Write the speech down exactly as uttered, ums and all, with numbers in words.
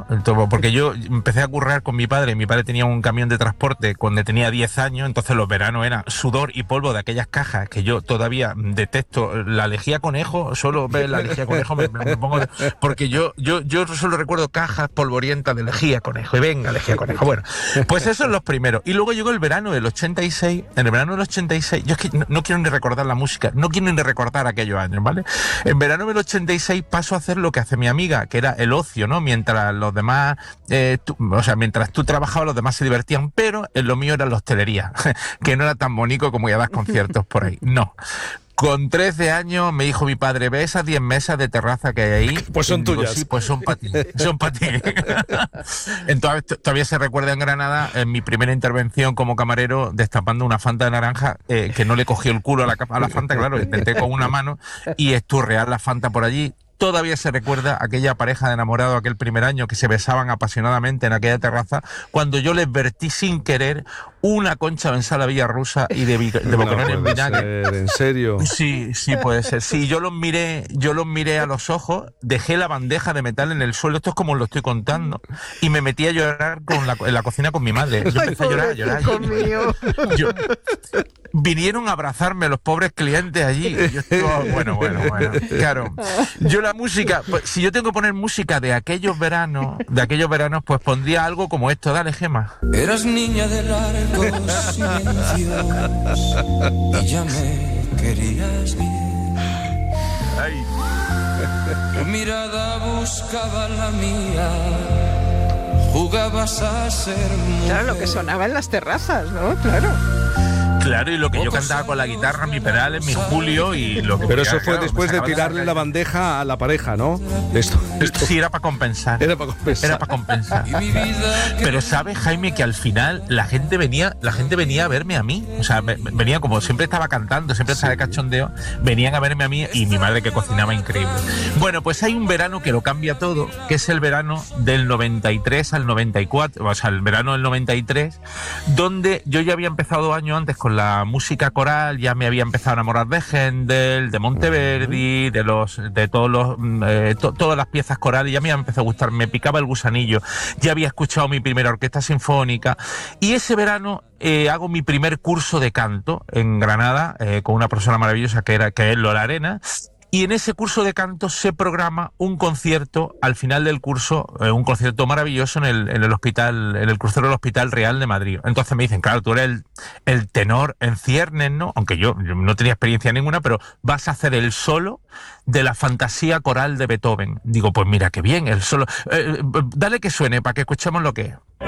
Entonces, porque yo empecé a currar con mi padre, mi padre tenía un camión de transporte cuando tenía diez años, entonces los veranos eran sudor y polvo de aquellas cajas que yo todavía detesto. La lejía conejo, solo ver la lejía conejo me, me, me pongo de, porque yo, yo, yo solo recuerdo cajas polvorientas de lejía conejo, y venga, lejía conejo. Bueno, pues esos son los primeros. Y luego llegó el verano del ochenta y seis, en el verano del ochenta y seis, yo es que no, no quiero ni recordar la música, no quiero ni recordar aquellos años, ¿vale? En verano del ochenta y seis paso a hacer lo que hace mi amiga, que era el ocio, ¿no? Mientras los demás, eh, tú, o sea, mientras tú trabajabas, los demás se divertían, pero en lo mío era la hostelería, que no era tan bonito como ya das conciertos por ahí. No. Con trece años me dijo mi padre, ve esas diez mesas de terraza que hay ahí. Pues son digo, tuyas. Sí, pues son para ti. Son para ti. Entonces, todavía se recuerda en Granada en mi primera intervención como camarero destapando una Fanta de naranja, eh, que no le cogió el culo a la, a la Fanta, claro, intenté con una mano y esturrear la Fanta por allí. Todavía se recuerda aquella pareja de enamorados aquel primer año que se besaban apasionadamente en aquella terraza, cuando yo les vertí sin querer una concha de ensalada rusa y de, de boquerón en vinagre. Ser, ¿en serio? Sí, sí puede ser. Sí, yo los miré, yo los miré a los ojos, dejé la bandeja de metal en el suelo, esto es como lo estoy contando, y me metí a llorar con la, en la cocina con mi madre. Yo empecé a llorar, a llorar. Yo, vinieron a abrazarme los pobres clientes allí. Y yo estaba, bueno, bueno, bueno. Claro. Yo la música, pues, si yo tengo que poner música de aquellos veranos, de aquellos veranos, pues pondría algo como esto. Dale, Gema. Eras niña de largos silencios y ya me querías bien. Ay. Tu mirada buscaba la mía, jugabas a ser mujer. Claro, lo que sonaba en las terrazas, ¿no? Claro. Claro, y lo que yo cantaba con la guitarra, mi Perales, mi Julio y lo que... Pero quería, eso fue claro, después de sacaba tirarle esa la bandeja a la pareja, ¿no? Esto, esto. Sí, era para compensar. Era para compensar. Era para compensar. Pero sabes, Jaime, que al final la gente venía, la gente venía a verme a mí. O sea, me, venía como siempre estaba cantando, siempre estaba de cachondeo, venían a verme a mí y mi madre que cocinaba increíble. Bueno, pues hay un verano que lo cambia todo, que es el verano del noventa y tres al noventa y cuatro, o sea, el verano del noventa y tres, donde yo ya había empezado dos años antes con la música coral, ya me había empezado a enamorar de Händel, de Monteverdi, de los, de todos los, eh, to, todas las piezas corales, ya me había empezado a gustar, me picaba el gusanillo, ya había escuchado mi primera orquesta sinfónica, y ese verano eh, hago mi primer curso de canto en Granada, eh, con una persona maravillosa que era, que es Lola Arena. Y en ese curso de canto se programa un concierto al final del curso, eh, un concierto maravilloso en el, en el hospital, en el crucero del Hospital Real de Madrid. Entonces me dicen, claro, tú eres el, el tenor en ciernes, ¿no? Aunque yo, yo no tenía experiencia ninguna, pero vas a hacer el solo de la fantasía coral de Beethoven. Digo, pues mira qué bien, el solo. Eh, dale que suene para que escuchemos lo que es.